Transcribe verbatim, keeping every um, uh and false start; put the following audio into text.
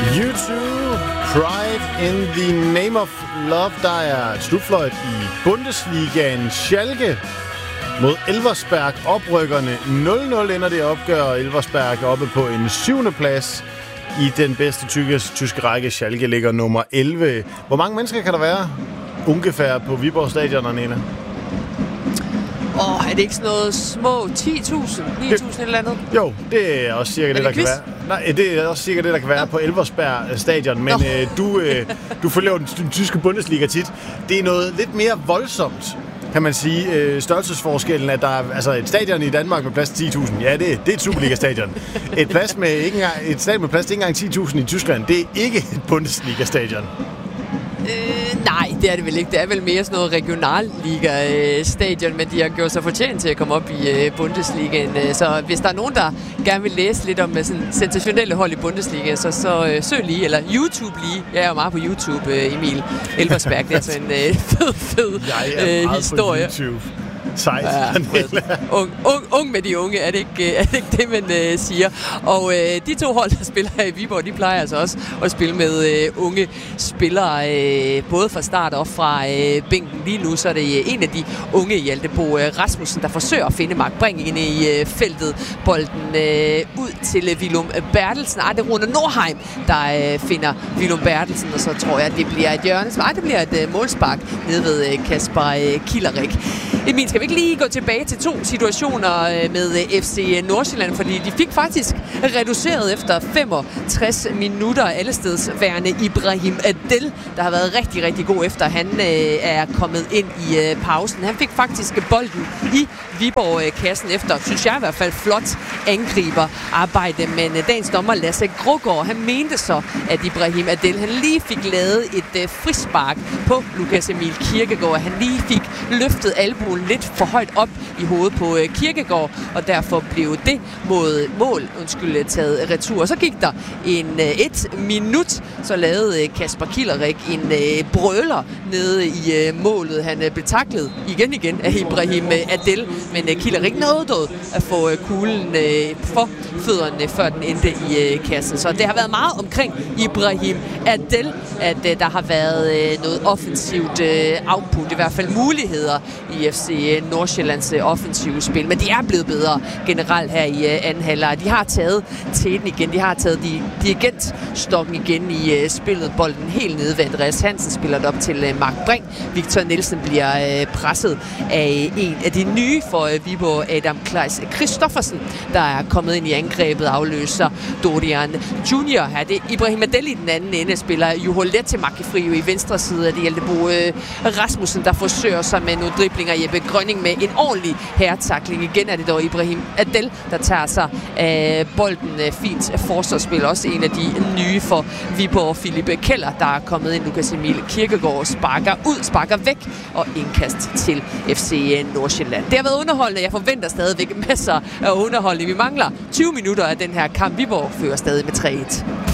U to, Pride in the Name of Love. Der er et slutfløjt i Bundesligaen. Schalke mod Elversberg. Oprykkerne nul nul ender det opgør. Elversberg oppe på en syvende plads i den bedste tyske, tyske række. Schalke ligger nummer elleve. Hvor mange mennesker kan der være ungefær på Viborg Stadion, Nina? Åh, oh, er det ikke sådan noget små ti tusind, ni tusind eller andet? Jo, det er også cirka det, det der quiz? kan være. Nej, det er også cirka det, der kan være ja. på Elversberg Stadion. Men øh, du, øh, du følger jo den, den tyske Bundesliga tit. Det er noget lidt mere voldsomt, kan man sige, øh, størrelsesforskellen, at der er altså et stadion i Danmark med plads til ti tusind. Ja, det, det er et Superliga-stadion. Et, plads med ikke engang, et stadion med plads til ikke engang ti tusind i Tyskland, det er ikke et Bundesliga-stadion. Øh, nej, det er det vel ikke. Det er vel mere sådan noget regionalliga-stadion, men de har gjort sig fortjent til at komme op i uh, Bundesligaen. Så hvis der er nogen, der gerne vil læse lidt om sådan sensationelle hold i Bundesliga, så, så uh, søg lige, eller YouTube lige. Jeg er jo meget på YouTube, uh, Emil Elversberg. Det er altså en uh, fed, fed Jeg er uh, historie. På YouTube. Sejt. Ja, ung, ung, ung med de unge, er det ikke, er det, ikke det, man øh, siger. Og øh, de to hold, der spiller her i Viborg, de plejer altså også at spille med øh, unge spillere, øh, både fra start og fra øh, bænken. Lige nu så er det en af de unge, Hjalte Bo øh, Rasmussen, der forsøger at finde Mark Brink inde i øh, feltet. Bolden øh, ud til øh, Willum Bertelsen. Ej, det er Rune Nordheim, der øh, finder Willum Bertelsen, og så tror jeg, at det bliver et hjørnes. Ej, det bliver et øh, målspark nede ved øh, Kasper øh, Kilderik. Emil, skal vi ikke lige gå tilbage til to situationer med F C Nordsjælland, fordi de fik faktisk reduceret efter femogtres minutter allestedsværende Ibrahim Adel, der har været rigtig, rigtig god efter han øh, er kommet ind i øh, pausen. Han fik faktisk bolden i Viborg-kassen efter, synes jeg i hvert fald, flot angriberarbejde, men øh, dagens dommer Lasse Grogård, han mente så, at Ibrahim Adel, han lige fik lavet et øh, frispark på Lukas Emil Kirkegaard. Han lige fik løftet albuen lidt for højt op i hovedet på øh, Kirkegaard, og derfor blev det mod mål, undskyld, taget retur. Og så gik der en øh, et minut, så lavede øh, Kasper Kilderik en øh, brøler nede i øh, målet. Han øh, blev taklet igen igen af Ibrahim øh, Adel, men øh, Kilderik nåede at få øh, kuglen øh, for fødderne, før den endte i øh, kassen. Så det har været meget omkring Ibrahim Adel, at øh, der har været øh, noget offensivt øh, output, i hvert fald muligheder i F C Nordsjællands øh, offensive spil, men de er blevet bedre generelt her i øh, anden halvleg. De har taget tæten igen, de har taget de, dirigentstokken igen i øh, spillet, bolden helt nede ved Andreas Hansen, spiller det op til øh, Mark Brink. Victor Nielsen bliver øh, presset af en af de nye for øh, Viborg, Adam Kleis Christoffersen, der er kommet ind i angrebet, afløser Dorian Junior. Her det Ibrahim Adel i den anden ende, spiller Juho Lettemacher i venstre side af det Hjalte Bo øh, Rasmussen, der forsøger sig med nogle driblinger. Jeppe Grønning med en ordentlig herretakling. Igen er det dog Ibrahim Adel, der tager sig af bolden. Fint forsvarsspil. Også en af de nye for Viborg, Philippe Keller, der er kommet ind. Lukas Emil Kirkegaard sparker ud, sparker væk og indkast til F C Nordsjælland. Det har været underholdende. Jeg forventer stadigvæk masser af underholdning. Vi mangler tyve minutter af den her kamp. Viborg fører stadig med tre et.